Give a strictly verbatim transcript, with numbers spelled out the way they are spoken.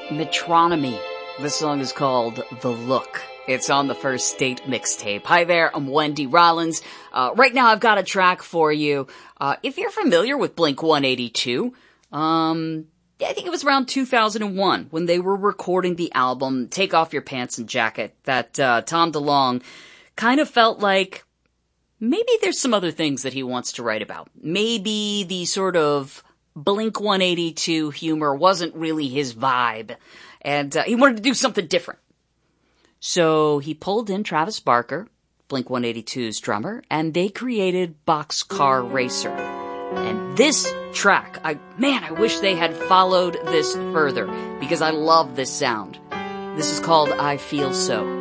Metronomy. This song is called The Look. It's on the First State mixtape. Hi there, I'm Wendy Rollins. Uh, right now I've got a track for you. Uh, if you're familiar with Blink one eighty-two, um, I think it was around two thousand one when they were recording the album Take Off Your Pants and Jacket that uh, Tom DeLonge kind of felt like maybe there's some other things that he wants to write about. Maybe the sort of Blink one eighty-two humor wasn't really his vibe, and uh, he wanted to do something different. So he pulled in Travis Barker, Blink one eighty-two's drummer, and they created Boxcar Racer. And this track, I man, I wish they had followed this further, because I love this sound. This is called I Feel So.